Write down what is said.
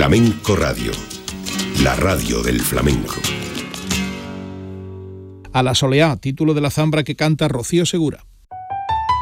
Flamenco Radio, la radio del flamenco. A la soleá, título de la zambra que canta Rocío Segura.